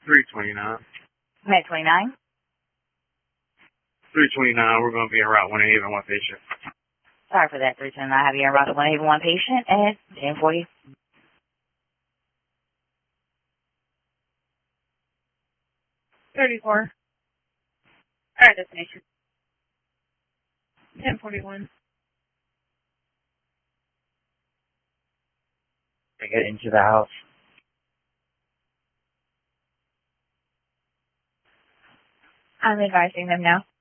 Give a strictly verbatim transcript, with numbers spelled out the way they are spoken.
three twenty-nine. Med twenty-nine. three twenty-nine, we're going to be en route one eighty and one patient. Sorry for that, three twenty-nine. I have you en route to one eighty one patient at ten forty. thirty-four. Alright, destination. ten forty-one. I get into the house. I'm advising them now.